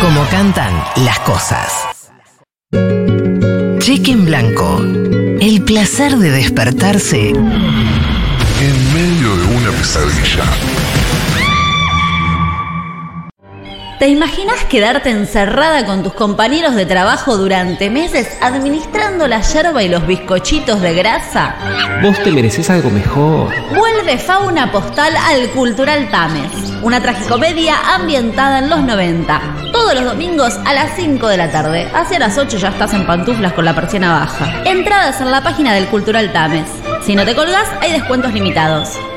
como cantan las cosas. Cheque en blanco. El placer de despertarse en medio de una pesadilla. ¿Te imaginas quedarte encerrada con tus compañeros de trabajo durante meses administrando la yerba y los bizcochitos de grasa? Vos te mereces algo mejor. Vuelve Fauna Postal al Cultural Tames, una tragicomedia ambientada en los 90. Todos los domingos a las 5 de la tarde. Hacia las 8 ya estás en pantuflas con la persiana baja. Entradas en la página del Cultural Tames. Si no te colgás, hay descuentos limitados.